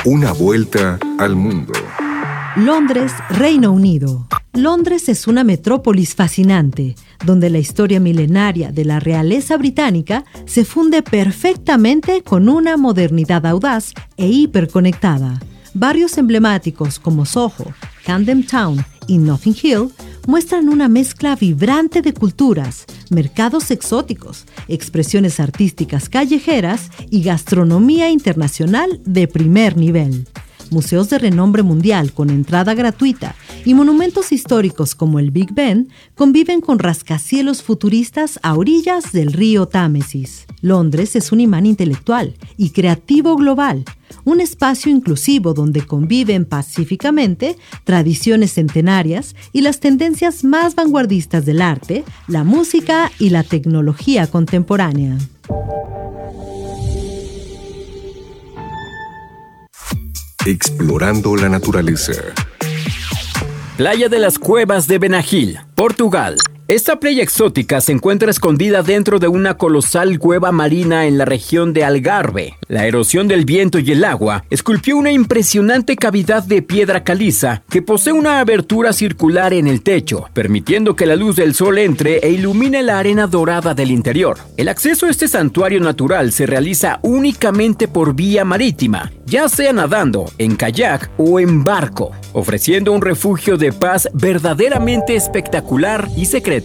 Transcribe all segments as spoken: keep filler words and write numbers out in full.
Una vuelta al mundo. Londres, Reino Unido. Londres es una metrópolis fascinante, donde la historia milenaria de la realeza británica se funde perfectamente con una modernidad audaz e hiperconectada. Barrios emblemáticos como Soho, Camden Town y Notting Hill muestran una mezcla vibrante de culturas, mercados exóticos, expresiones artísticas callejeras y gastronomía internacional de primer nivel. Museos de renombre mundial con entrada gratuita y monumentos históricos como el Big Ben conviven con rascacielos futuristas a orillas del río Támesis. Londres es un imán intelectual y creativo global, un espacio inclusivo donde conviven pacíficamente tradiciones centenarias y las tendencias más vanguardistas del arte, la música y la tecnología contemporánea. Explorando la naturaleza. Playa de las Cuevas de Benagil, Portugal. Esta playa exótica se encuentra escondida dentro de una colosal cueva marina en la región de Algarve. La erosión del viento y el agua esculpió una impresionante cavidad de piedra caliza que posee una abertura circular en el techo, permitiendo que la luz del sol entre e ilumine la arena dorada del interior. El acceso a este santuario natural se realiza únicamente por vía marítima, ya sea nadando, en kayak o en barco, ofreciendo un refugio de paz verdaderamente espectacular y secreto.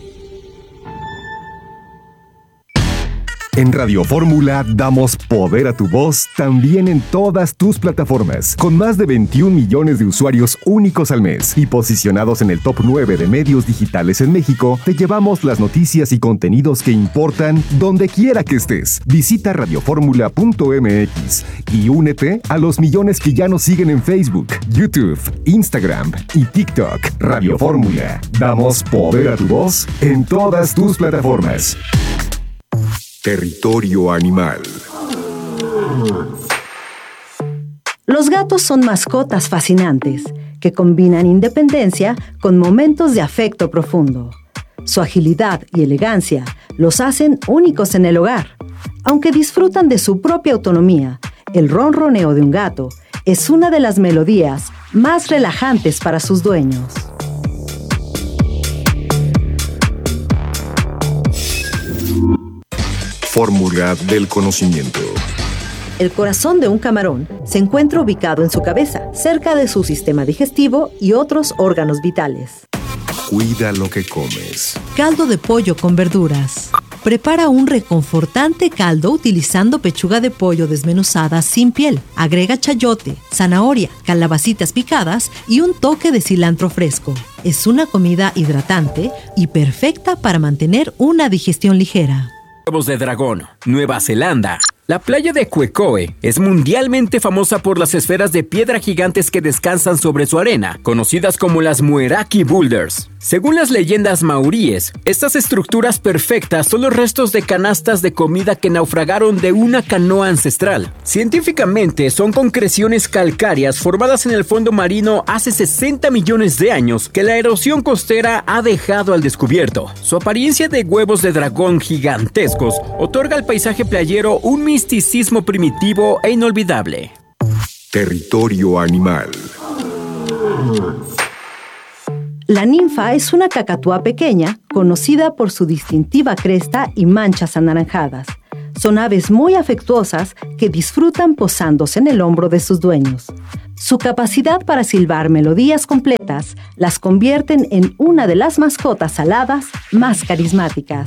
En Radio Fórmula damos poder a tu voz también en todas tus plataformas, con más de veintiún millones de usuarios únicos al mes y posicionados en el top nueve de medios digitales en México. Te llevamos las noticias y contenidos que importan donde quiera que estés. Visita radioformula punto m x y únete a los millones que ya nos siguen en Facebook, YouTube, Instagram y TikTok. Radio Fórmula, damos poder a tu voz en todas tus plataformas. Territorio animal. Los gatos son mascotas fascinantes que combinan independencia con momentos de afecto profundo. Su agilidad y elegancia los hacen únicos en el hogar. Aunque disfrutan de su propia autonomía, el ronroneo de un gato es una de las melodías más relajantes para sus dueños. Fórmula del conocimiento. El corazón de un camarón se encuentra ubicado en su cabeza, cerca de su sistema digestivo y otros órganos vitales. Cuida lo que comes. Caldo de pollo con verduras. Prepara un reconfortante caldo utilizando pechuga de pollo desmenuzada sin piel. Agrega chayote, zanahoria, calabacitas picadas y un toque de cilantro fresco. Es una comida hidratante y perfecta para mantener una digestión ligera. Huevos de dragón, Nueva Zelanda. La playa de Quecoe es mundialmente famosa por las esferas de piedra gigantes que descansan sobre su arena, conocidas como las Mueraki Boulders. Según las leyendas maoríes, estas estructuras perfectas son los restos de canastas de comida que naufragaron de una canoa ancestral. Científicamente, son concreciones calcáreas formadas en el fondo marino hace sesenta millones de años que la erosión costera ha dejado al descubierto. Su apariencia de huevos de dragón gigantescos otorga al paisaje playero un misticismo primitivo e inolvidable. Territorio animal. La ninfa es una cacatúa pequeña, conocida por su distintiva cresta y manchas anaranjadas. Son aves muy afectuosas que disfrutan posándose en el hombro de sus dueños. Su capacidad para silbar melodías completas las convierten en una de las mascotas aladas más carismáticas.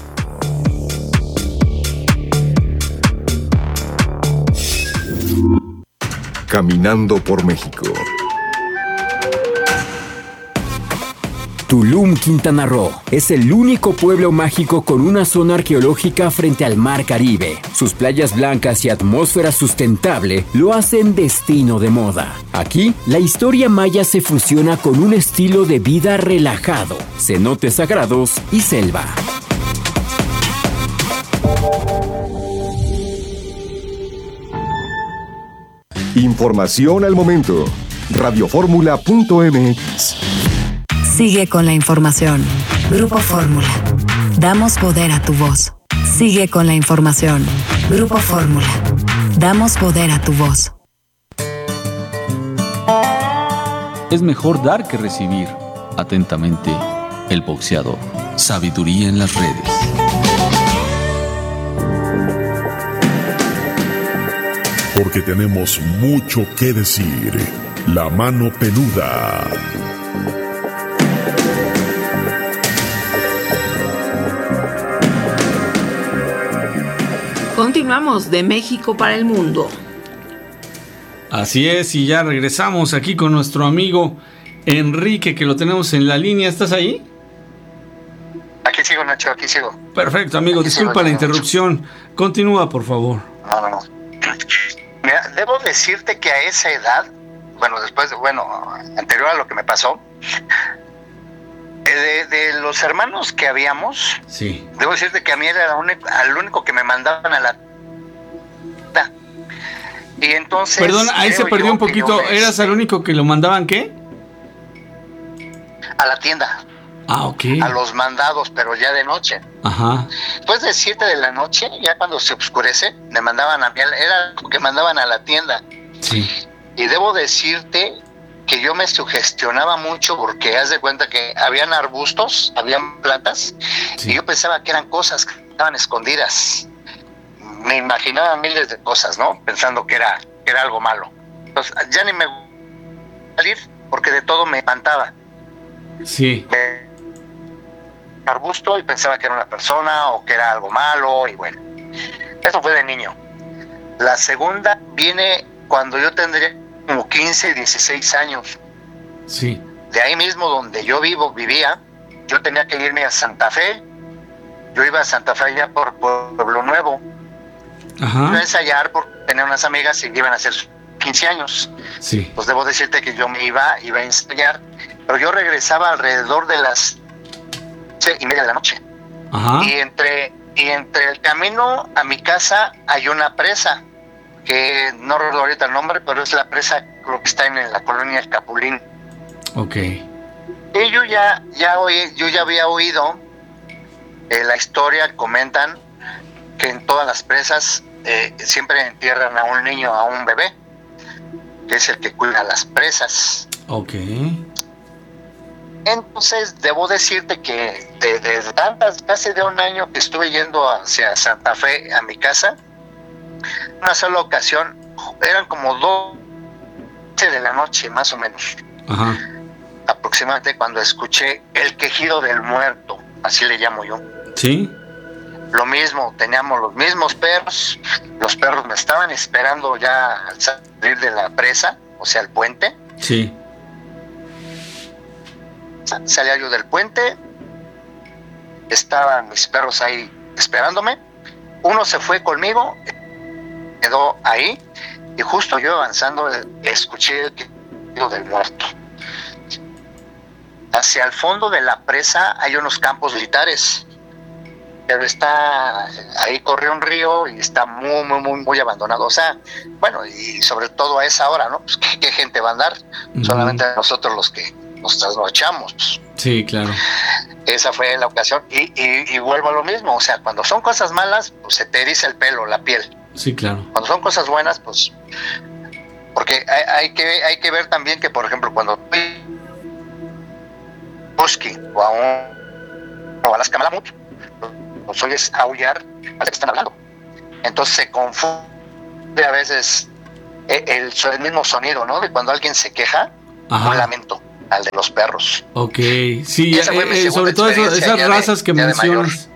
Caminando por México. Tulum, Quintana Roo, es el único pueblo mágico con una zona arqueológica frente al mar Caribe. Sus playas blancas y atmósfera sustentable lo hacen destino de moda. Aquí, la historia maya se fusiona con un estilo de vida relajado, cenotes sagrados y selva. Información al momento. radioformula punto m x. Sigue con la información. Grupo Fórmula. Damos poder a tu voz. Sigue con la información. Grupo Fórmula. Damos poder a tu voz. es mejor dar que recibir. Atentamente, el boxeador. Sabiduría en las redes. Porque tenemos mucho que decir. La mano peluda. Continuamos de México para el mundo. Así es, y ya regresamos aquí con nuestro amigo Enrique, que lo tenemos en la línea. ¿Estás ahí? Aquí sigo, Nacho, aquí sigo. Perfecto, amigo, Aquí disculpa sigo, la Nacho. interrupción. Continúa, por favor. No, no, no. Mira, debo decirte que a esa edad, bueno, después, bueno, anterior a lo que me pasó, de, de los hermanos que habíamos, Sí. debo decirte que a mí era el único, al único que me mandaban a la... Y entonces... Perdón, ahí se creo perdió yo un que poquito. yo me- ¿Eras el único que lo mandaban qué? A la tienda, Ah, ok. a los mandados, pero ya de noche. Ajá. Después de siete de la noche, ya cuando se oscurece, me mandaban a mí, era como que mandaban a la tienda. Sí. Y debo decirte que yo me sugestionaba mucho porque haz de cuenta que habían arbustos, habían plantas, Sí. y yo pensaba que eran cosas que estaban escondidas. Me imaginaba miles de cosas, ¿no? Pensando que era, que era algo malo. Entonces, ya ni me salir porque de todo me espantaba. Sí. Me arbusto y pensaba que era una persona o que era algo malo, y bueno, eso fue de niño. La segunda viene cuando yo tendría como quince, dieciséis años. Sí. De ahí mismo donde yo vivo, vivía, yo tenía que irme a Santa Fe. Yo iba a Santa Fe ya por Pueblo Nuevo. Iba a Ajá. ensayar porque tenía unas amigas y iban a hacer sus quince años. Sí. Pues debo decirte que yo me iba, iba a ensayar, pero yo regresaba alrededor de las seis y media de la noche. Ajá. Y entre, y entre el camino a mi casa hay una presa, que no recuerdo ahorita el nombre, pero es la presa, creo que está en la colonia El Capulín. Ok. Y yo ya, ya oí, yo ya había oído eh, la historia, comentan que en todas las presas eh, siempre entierran a un niño, a un bebé, que es el que cuida las presas. Ok. Entonces, debo decirte que de, de tantas, casi de un año que estuve yendo hacia Santa Fe, a mi casa, una sola ocasión, eran como doce de la noche, más o menos, Ajá. aproximadamente, cuando escuché el quejido del muerto, así le llamo yo. Sí. Lo mismo, teníamos los mismos perros, los perros me estaban esperando ya al salir de la presa, o sea, el puente. Sí. Salía yo del puente, estaban mis perros ahí esperándome, uno se fue conmigo, quedó ahí, y justo yo avanzando escuché el quejido del muerto. Hacia el fondo de la presa hay unos campos militares, pero está, ahí corre un río y está muy, muy, muy, muy abandonado. O sea, bueno, y sobre todo a esa hora, ¿no? Pues, ¿qué, qué gente va a andar? Ujú. Solamente nosotros los que nos trasnochamos. Sí, claro. Esa fue la ocasión. Y, y, y vuelvo a lo mismo. O sea, cuando son cosas malas, pues se te eriza el pelo, la piel. Sí, claro. Cuando son cosas buenas, pues... Porque hay, hay, que, hay que ver también que, por ejemplo, cuando husky o a un... o a las camalamut, los oyes aullar, parece que están hablando. Entonces se confunde a veces el, el, el mismo sonido, ¿no? De cuando alguien se queja, Ajá. un lamento al de los perros. Ok. Sí, Esa fue mi eh, eh, sobre segunda todo eso- experiencia esas ya de- razas que ya de mayor. mencionas.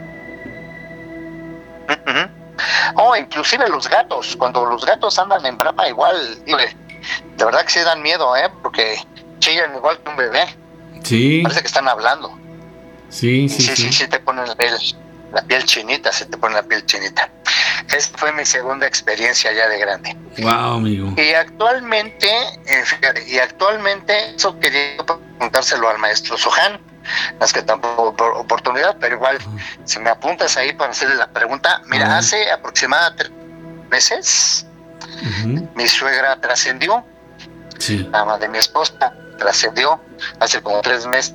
Uh-huh. O inclusive los gatos, cuando los gatos andan en brama igual, híjole, de verdad que sí dan miedo, ¿eh? Porque chillan igual que un bebé, Sí. parece que están hablando. Sí, Y sí, sí, sí, sí. sí te ponen la piel, la piel chinita, se te pone la piel chinita. Esa fue mi segunda experiencia ya de grande. Wow, amigo. Y actualmente, eh, fíjate, y actualmente, eso quería preguntárselo al maestro Sohan, es que tampoco por oportunidad, pero igual, si me apuntas ahí para hacerle la pregunta, mira, Ajá. hace aproximadamente tres meses, Ujú. mi suegra trascendió, Sí. la mamá de mi esposa trascendió, hace como tres meses,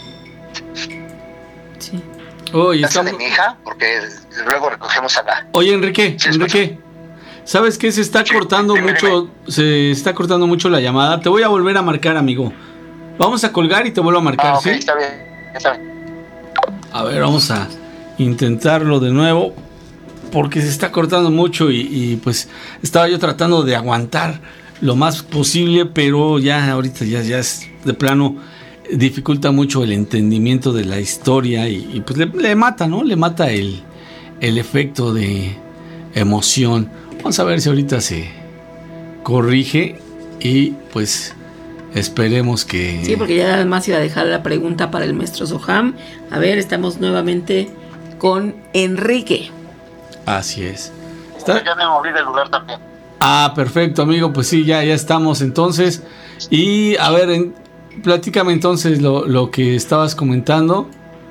Sí. Oye, casa de estamos... mi hija, porque luego recogemos a la... Oye, Enrique, Sí, Enrique. ¿Sabes qué? Se está cortando Dime, mucho, dime. se está cortando mucho la llamada. Te voy a volver a marcar, amigo. Vamos a colgar y te vuelvo a marcar, Ah, ok, ¿sí? está bien, está bien. A ver, vamos a intentarlo de nuevo. Porque se está cortando mucho y, y pues estaba yo tratando de aguantar lo más posible, pero ya ahorita ya, ya es de plano, dificulta mucho el entendimiento de la historia y, y pues le, le mata, ¿no? Le mata el, el efecto de emoción. Vamos a ver si ahorita se corrige y pues esperemos que... Sí, porque ya además iba a dejar la pregunta para el maestro Soham. A ver, estamos nuevamente con Enrique. Así es. ¿Está? Ya me moví del lugar también. Ah, perfecto, amigo. Pues sí, ya, ya estamos entonces. Y a ver, en, platícame entonces lo, lo que estabas comentando.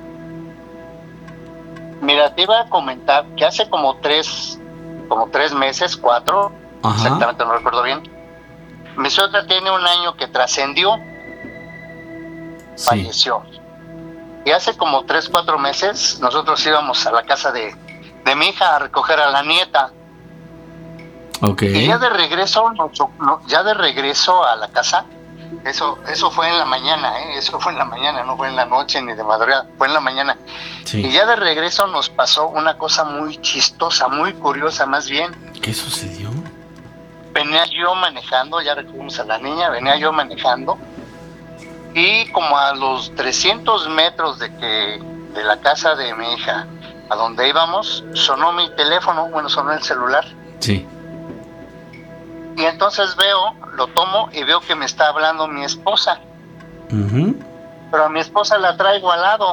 Mira, te iba a comentar que hace como tres, como tres meses, cuatro, Ajá. exactamente no recuerdo bien, mi suegra tiene un año que trascendió, Sí. falleció. Y hace como tres, cuatro meses nosotros íbamos a la casa de, de mi hija a recoger a la nieta. Ok. Y ya de regreso, nos- no, ya de regreso a la casa, eso, eso fue en la mañana, ¿eh? Eso fue en la mañana, no fue en la noche ni de madrugada, fue en la mañana. Sí. Y ya de regreso nos pasó una cosa muy chistosa, muy curiosa más bien. ¿Qué sucedió? Venía yo manejando, ya recogimos a la niña, venía yo manejando y como a los trescientos metros de que de la casa de mi hija a donde íbamos, sonó mi teléfono, bueno, sonó el celular. Sí. Y entonces veo, lo tomo y veo que me está hablando mi esposa, Uh-huh. pero a mi esposa la traigo al lado.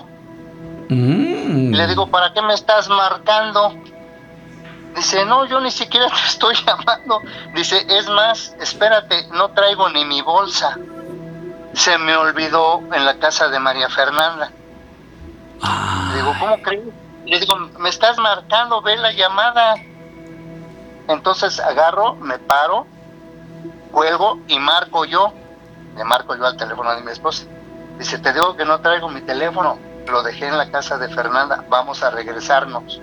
Mm. Y le digo, ¿para qué me estás marcando? Dice, no, yo ni siquiera te estoy llamando. Dice, es más, espérate, no traigo ni mi bolsa. Se me olvidó en la casa de María Fernanda. Ah. Le digo, ¿cómo crees? Le digo, me estás marcando, ve la llamada. Entonces agarro, me paro, cuelgo y marco yo. Le marco yo al teléfono de mi esposa. Dice, te digo que no traigo mi teléfono, lo dejé en la casa de Fernanda, vamos a regresarnos.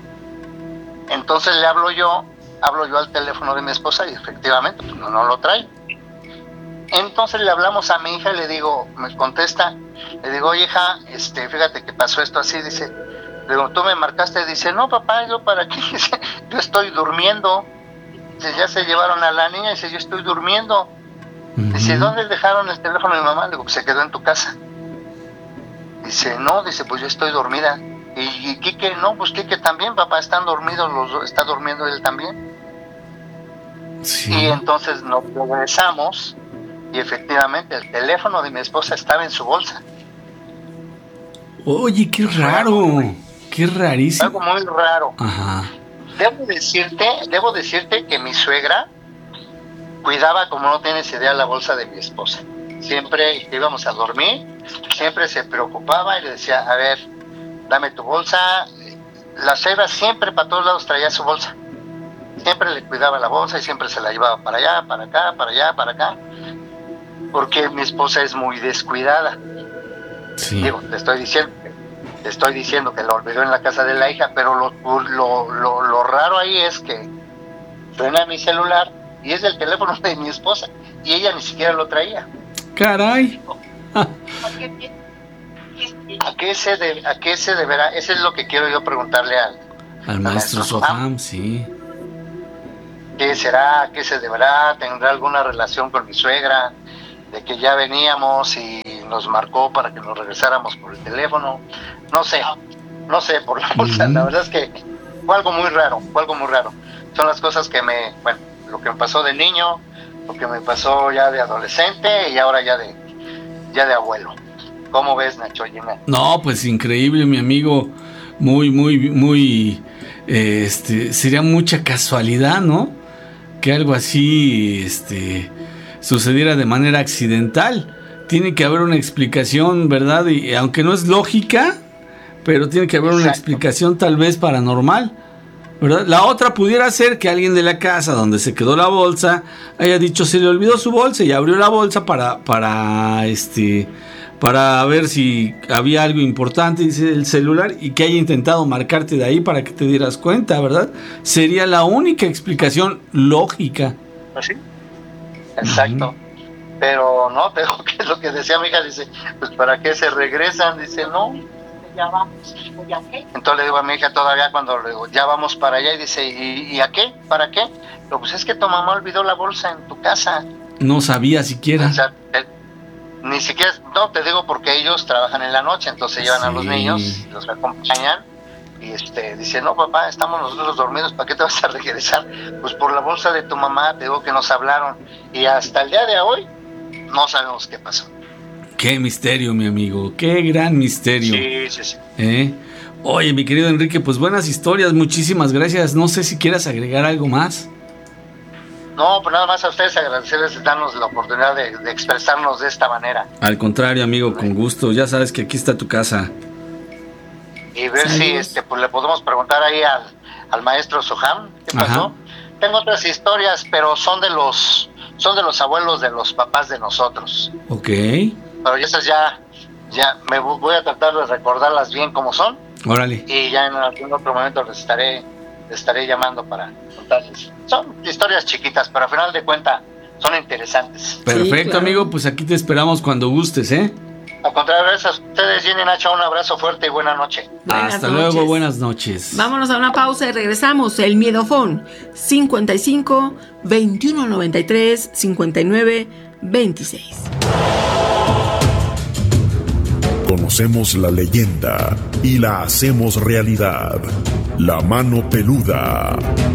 Entonces le hablo yo, hablo yo al teléfono de mi esposa y efectivamente pues, no, no lo trae. Entonces le hablamos a mi hija y le digo, me contesta, le digo, oye hija, este, fíjate que pasó esto así, dice, le digo, tú me marcaste, dice, no papá, yo para qué, dice, yo estoy durmiendo, dice, ya se llevaron a la niña, dice, yo estoy durmiendo, Uh-huh. dice, ¿dónde dejaron el teléfono de mi mamá? Le digo, se quedó en tu casa. Dice, no, dice, pues yo estoy dormida. Y, y Quique, no, pues Quique también, papá, están dormidos, los dos, está durmiendo él también. Sí. Y entonces nos regresamos y efectivamente el teléfono de mi esposa estaba en su bolsa. Oye, qué raro. Qué rarísimo. Algo muy raro. Ajá. Debo decirte, debo decirte que mi suegra cuidaba, como no tienes idea, la bolsa de mi esposa. Siempre que íbamos a dormir, siempre se preocupaba y le decía, a ver, dame tu bolsa. La suegra siempre para todos lados traía su bolsa. Siempre le cuidaba la bolsa y siempre se la llevaba para allá, para acá, para allá, para acá. Porque mi esposa es muy descuidada. Sí. Digo, te estoy diciendo, te estoy diciendo que la olvidó en la casa de la hija, pero lo, lo, lo, lo raro ahí es que suena mi celular y es el teléfono de mi esposa y ella ni siquiera lo traía. Caray. ¿A qué se de, a qué se deberá? Eso es lo que quiero yo preguntarle al, Al maestro Soham, sí. ¿Qué será? ¿A qué se deberá? ¿Tendrá alguna relación con mi suegra? De que ya veníamos y nos marcó para que nos regresáramos por el teléfono. No sé, no sé por la bolsa. Uh-huh. La verdad es que fue algo muy raro, fue algo muy raro. Son las cosas que me, bueno, lo que me pasó de niño, lo que me pasó ya de adolescente y ahora ya de, ya de abuelo. ¿Cómo ves, Nacho? Gina? No, pues increíble, mi amigo. Muy, muy, muy. Eh, este, sería mucha casualidad, ¿no? Que algo así, este, sucediera de manera accidental. Tiene que haber una explicación, ¿verdad? Y aunque no es lógica, pero tiene que haber una Exacto. explicación tal vez paranormal, ¿verdad? La otra pudiera ser que alguien de la casa donde se quedó la bolsa haya dicho se le olvidó su bolsa y abrió la bolsa para, para, este, para ver si había algo importante, dice el celular, y que haya intentado marcarte de ahí para que te dieras cuenta, ¿verdad? Sería la única explicación lógica. Pues sí, exacto. Uh-huh. Pero no, te digo que es lo que decía mi hija, dice, pues ¿para qué se regresan? Dice, no, ya vamos, ¿ya qué? Entonces le digo a mi hija todavía cuando le digo, ya vamos para allá, y dice, ¿y, y a qué? ¿Para qué? Pero pues es que tu mamá olvidó la bolsa en tu casa. No sabía siquiera. O sea, el, ni siquiera, no, te digo porque ellos trabajan en la noche, entonces llevan sí. a los niños, los acompañan, y este dice, no papá, estamos nosotros dormidos, ¿para qué te vas a regresar? Pues por la bolsa de tu mamá, te digo que nos hablaron, y hasta el día de hoy no sabemos qué pasó. Qué misterio, mi amigo, qué gran misterio. Sí, sí, sí. ¿Eh? Oye, mi querido Enrique, pues buenas historias, muchísimas gracias. No sé si quieras agregar algo más. No, pues nada más a ustedes agradecerles darnos la oportunidad de, de expresarnos de esta manera. Al contrario, amigo, con gusto. Ya sabes que aquí está tu casa. Y ver Saludos. si este pues le podemos preguntar ahí al, al maestro Soham qué pasó. Ajá. Tengo otras historias, pero son de los son de los abuelos de los papás de nosotros. Ok. Pero esas ya, ya me voy a tratar de recordarlas bien como son. Órale. Y ya en algún otro momento les estaré, les estaré llamando para contarles. Son historias chiquitas, pero al final de cuentas son interesantes. Perfecto, sí, claro. Amigo, pues aquí te esperamos cuando gustes, ¿eh? Al contrario, gracias a ustedes, Jenny, Nacho, un abrazo fuerte y buena noche. Buenas Hasta noches. Luego, buenas noches. Vámonos a una pausa y regresamos. El Miedofón, cincuenta y cinco, veintiuno noventa y tres, cincuenta y nueve, veintiséis. Conocemos la leyenda y la hacemos realidad. La mano peluda.